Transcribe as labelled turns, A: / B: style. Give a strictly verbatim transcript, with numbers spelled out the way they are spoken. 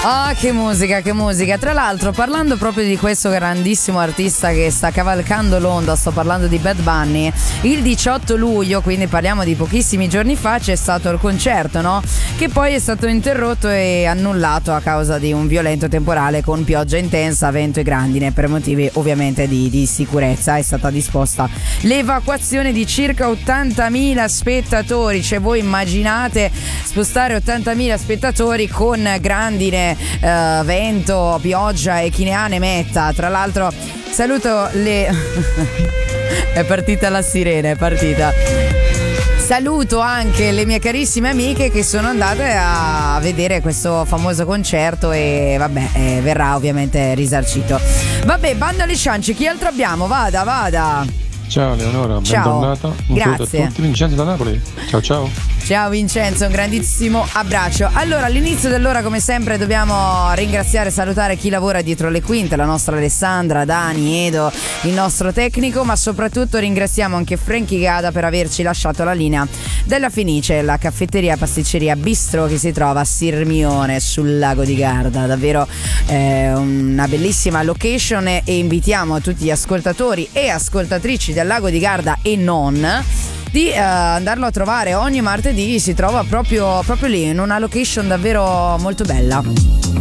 A: Ah, che musica, che musica. Tra l'altro, parlando proprio di questo grandissimo artista che sta cavalcando l'onda, sto parlando di Bad Bunny, il diciotto luglio, quindi parliamo di pochissimi giorni fa, c'è stato il concerto, no? Che poi è stato interrotto e annullato a causa di un violento temporale con pioggia intensa, vento e grandine. Per motivi ovviamente di, di sicurezza è stata disposta l'evacuazione di circa ottantamila spettatori. Cioè, voi immaginate spostare ottantamila spettatori con grandine, eh, vento, pioggia e chi ne ha ne metta. Tra l'altro saluto le è partita la sirena, è partita. Saluto anche le mie carissime amiche che sono andate a vedere questo famoso concerto e vabbè, eh, verrà ovviamente risarcito. Vabbè, bando alle ciance, chi altro abbiamo? Vada, vada.
B: Ciao Leonora,
A: ciao.
B: Bentornata. Un
A: Grazie.
B: saluto a tutti. Vincenzo da Napoli. Ciao ciao.
A: Ciao Vincenzo, un grandissimo abbraccio. Allora, all'inizio dell'ora come sempre dobbiamo ringraziare e salutare chi lavora dietro le quinte, la nostra Alessandra, Dani, Edo, il nostro tecnico, ma soprattutto ringraziamo anche Frankie Gada per averci lasciato la linea della Fenice, la caffetteria pasticceria Bistro che si trova a Sirmione sul lago di Garda. Davvero eh, una bellissima location e invitiamo tutti gli ascoltatori e ascoltatrici del lago di Garda e non di uh, andarlo a trovare. Ogni martedì si trova proprio, proprio lì in una location davvero molto bella.